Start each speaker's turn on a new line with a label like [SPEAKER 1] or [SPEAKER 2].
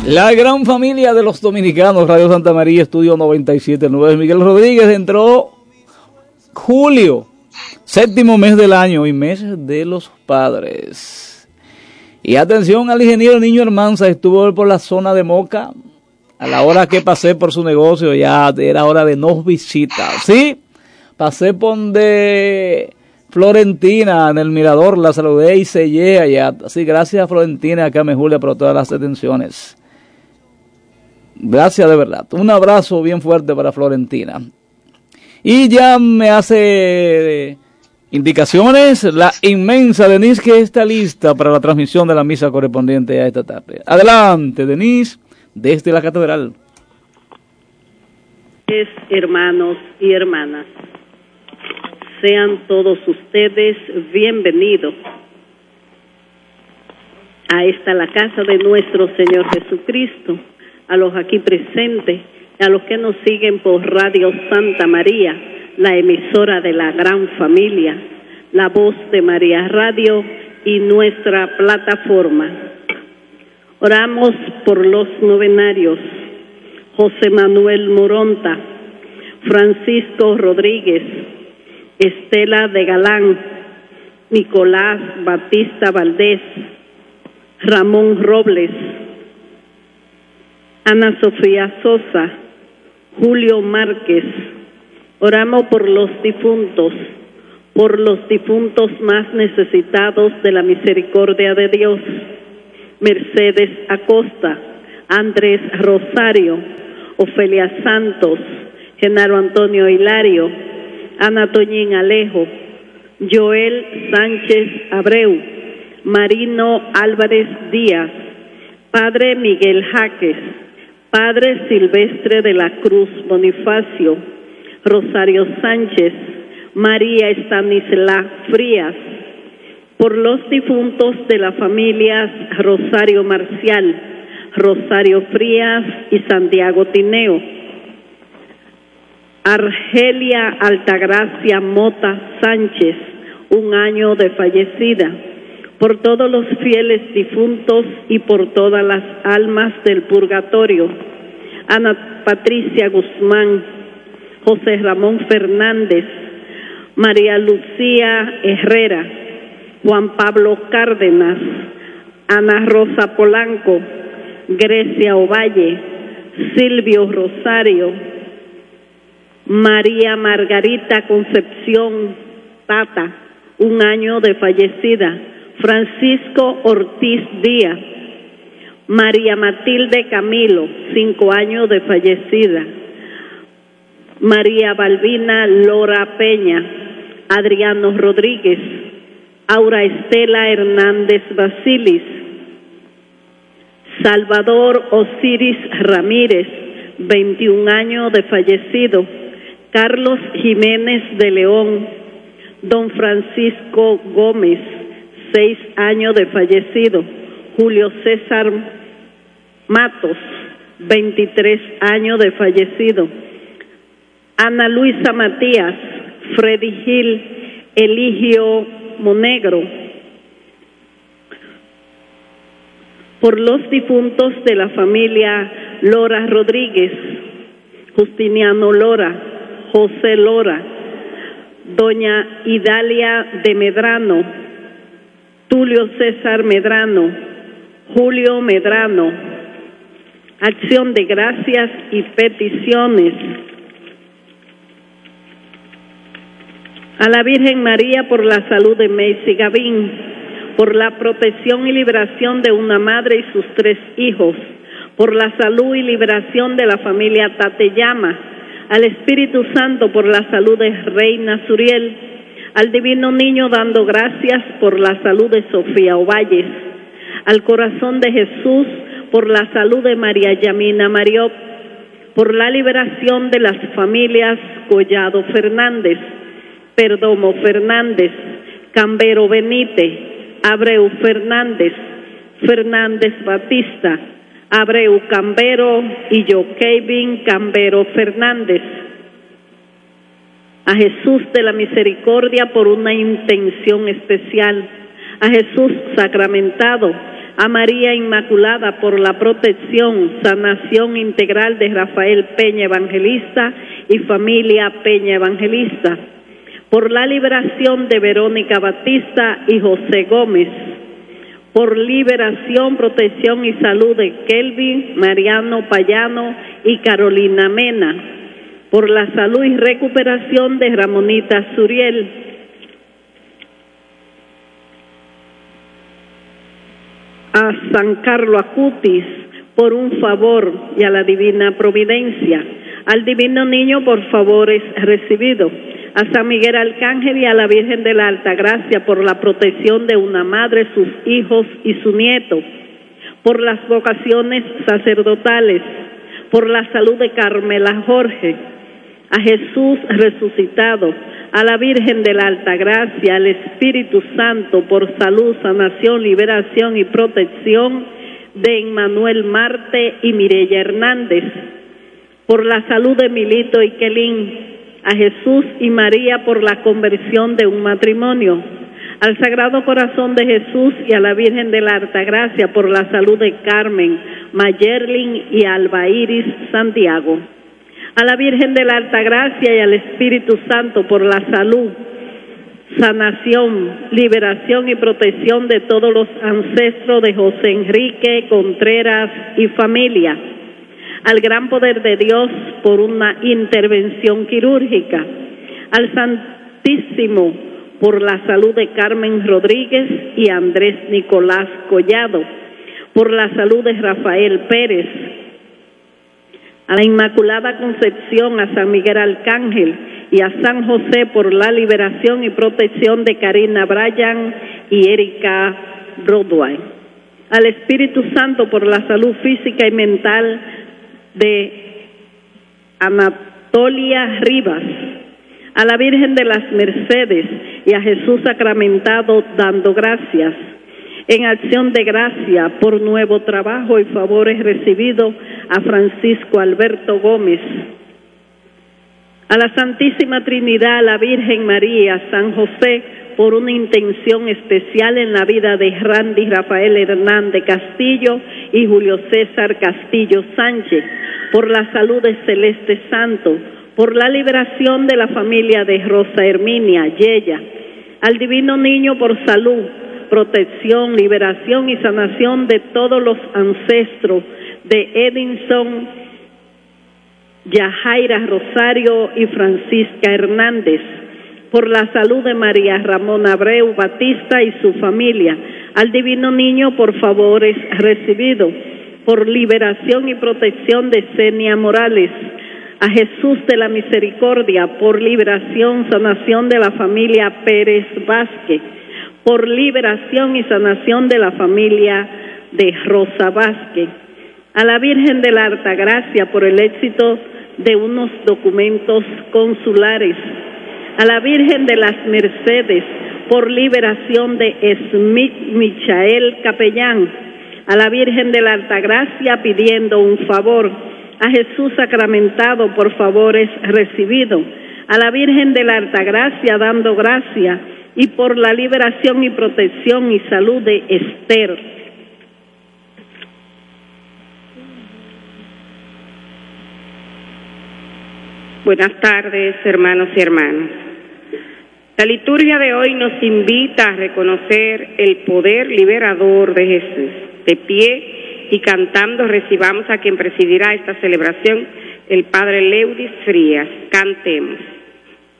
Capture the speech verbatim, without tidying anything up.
[SPEAKER 1] La gran familia de los dominicanos, Radio Santa María, Estudio noventa y siete punto nueve. Miguel Rodríguez entró julio, séptimo mes del año y mes de los padres. Y atención al ingeniero Niño Hermanza, estuvo por la zona de Moca. A la hora que pasé por su negocio, ya era hora de nos visitar. Sí, pasé por donde Florentina, en el Mirador, la saludé y sellé allá. Sí, gracias a Florentina, acá me Julia, por todas las atenciones. Gracias de verdad. Un abrazo bien fuerte para Florentina. Y ya me hace indicaciones la inmensa Denise, que está lista para la transmisión de la misa correspondiente a esta tarde. Adelante, Denise, desde la catedral.
[SPEAKER 2] Hermanos y hermanas, sean todos ustedes bienvenidos a esta la casa de nuestro Señor Jesucristo, a los aquí presentes, a los que nos siguen por Radio Santa María, la emisora de la gran familia, la voz de María Radio y nuestra plataforma. Oramos por los novenarios: José Manuel Moronta, Francisco Rodríguez, Estela de Galán, Nicolás Batista Valdés, Ramón Robles, Ana Sofía Sosa, Julio Márquez. Oramos por los difuntos, por los difuntos más necesitados de la misericordia de Dios: Mercedes Acosta, Andrés Rosario, Ofelia Santos, Genaro Antonio Hilario, Ana Toñín Alejo, Joel Sánchez Abreu, Marino Álvarez Díaz, Padre Miguel Jaques, Padre Silvestre de la Cruz Bonifacio, Rosario Sánchez, María Estanisla Frías, por los difuntos de las familias Rosario Marcial, Rosario Frías y Santiago Tineo, Argelia Altagracia Mota Sánchez, un año de fallecida, por todos los fieles difuntos y por todas las almas del purgatorio: Ana Patricia Guzmán, José Ramón Fernández, María Lucía Herrera, Juan Pablo Cárdenas, Ana Rosa Polanco, Grecia Ovalle, Silvio Rosario, María Margarita Concepción Tata, un año de fallecida, Francisco Ortiz Díaz, María Matilde Camilo, cinco años de fallecida, María Balbina Lora Peña, Adriano Rodríguez, Aura Estela Hernández Basilis, Salvador Osiris Ramírez, veintiún años de fallecido, Carlos Jiménez de León, Don Francisco Gómez, seis años de fallecido, Julio César Matos, veintitrés años de fallecido, Ana Luisa Matías, Freddy Gil, Eligio Monegro. Por los difuntos de la familia Lora Rodríguez, Justiniano Lora, José Lora, doña Idalia de Medrano, Tulio César Medrano, Julio Medrano. Acción de gracias y peticiones a la Virgen María por la salud de Macy Gavín, por la protección y liberación de una madre y sus tres hijos, por la salud y liberación de la familia Tateyama, al Espíritu Santo por la salud de Reina Suriel, al Divino Niño dando gracias por la salud de Sofía Ovalles, al Corazón de Jesús por la salud de María Yamina Mariop, por la liberación de las familias Collado Fernández, Perdomo Fernández, Cambero Benítez, Abreu Fernández, Fernández Batista, Abreu Cambero y yo Kevin Cambero Fernández. A Jesús de la Misericordia por una intención especial, a Jesús sacramentado, a María Inmaculada por la protección, sanación integral de Rafael Peña Evangelista y familia Peña Evangelista, por la liberación de Verónica Batista y José Gómez, por liberación, protección y salud de Kelvin, Mariano Payano y Carolina Mena, por la salud y recuperación de Ramonita Suriel, a San Carlos Acutis por un favor y a la divina providencia, al divino niño por favores recibidos, a San Miguel Arcángel y a la Virgen de la Altagracia por la protección de una madre, sus hijos y su nieto, por las vocaciones sacerdotales, por la salud de Carmela Jorge, a Jesús resucitado, a la Virgen de la Altagracia, al Espíritu Santo por salud, sanación, liberación y protección de Emmanuel Marte y Mireya Hernández, por la salud de Milito y Kelín, a Jesús y María por la conversión de un matrimonio, al Sagrado Corazón de Jesús y a la Virgen de la Altagracia por la salud de Carmen, Mayerlin y Alba Iris Santiago, a la Virgen de la Altagracia y al Espíritu Santo por la salud, sanación, liberación y protección de todos los ancestros de José Enrique Contreras y familia, al gran poder de Dios por una intervención quirúrgica, al Santísimo por la salud de Carmen Rodríguez y Andrés Nicolás Collado, por la salud de Rafael Pérez, a la Inmaculada Concepción, a San Miguel Arcángel y a San José por la liberación y protección de Karina Bryan y Erika Broadway, al Espíritu Santo por la salud física y mental de Anatolia Rivas, a la Virgen de las Mercedes y a Jesús sacramentado dando gracias, en acción de gracia por nuevo trabajo y favores recibidos a Francisco Alberto Gómez, a la Santísima Trinidad, a la Virgen María, a San José por una intención especial en la vida de Randy Rafael Hernández Castillo y Julio César Castillo Sánchez, por la salud de Celeste Santo, por la liberación de la familia de Rosa Herminia Yeya, al Divino Niño por salud, protección, liberación y sanación de todos los ancestros de Edinson, Yajaira Rosario y Francisca Hernández, por la salud de María Ramona Abreu Batista y su familia, al Divino Niño por favores recibidos, por liberación y protección de Senia Morales, a Jesús de la Misericordia por liberación, sanación de la familia Pérez Vázquez, por liberación y sanación de la familia de Rosa Vázquez, a la Virgen de la Altagracia por el éxito de unos documentos consulares, a la Virgen de las Mercedes por liberación de Smith Michael Capellán, a la Virgen de la Altagracia pidiendo un favor, a Jesús sacramentado por favores recibidos, a la Virgen de la Altagracia dando gracia y por la liberación y protección y salud de Esther.
[SPEAKER 3] Buenas tardes, hermanos y hermanas. La liturgia de hoy nos invita a reconocer el poder liberador de Jesús. De pie y cantando recibamos a quien presidirá esta celebración, el Padre Leudis Frías. Cantemos.